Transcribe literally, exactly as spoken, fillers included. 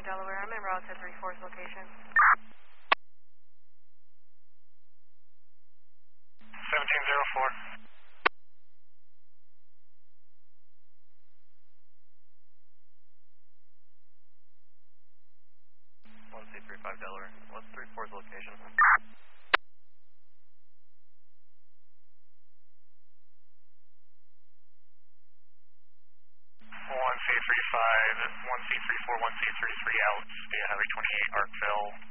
Delaware. I'm in route to three four's location. seventeen zero four. one C three five Delaware. What's three four's location? one C three five, one C three four, one C three three out via Highway twenty-eight, Arkville.